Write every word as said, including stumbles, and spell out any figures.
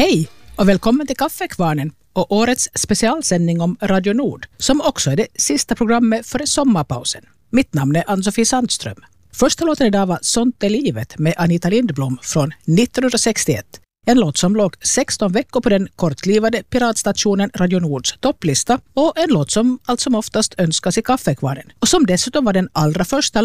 Hej och välkommen till Kaffekvarnen och årets specialsändning om Radio Nord, som också är det sista programmet före sommarpausen. Mitt namn är Ann-Sofie Sandström. Första låten idag var Sånt är livet med Anita Lindblom från nittonhundrasextioett. En låt som låg sexton veckor på den kortlivade piratstationen Radio Nords topplista och en låt som allt som oftast önskas i Kaffekvarnen. Och som dessutom var den allra första